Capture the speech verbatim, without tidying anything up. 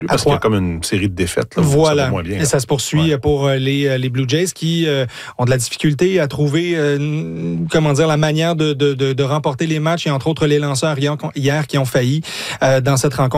Parce qu'il y a comme une série de défaites. Là, voilà. Ça va moins bien, et ça se poursuit ouais. pour les, les Blue Jays qui euh, ont de la difficulté à trouver euh, comment dire, la manière de, de, de, de remporter les matchs et entre autres les lanceurs hier, hier qui ont failli euh, dans cette rencontre.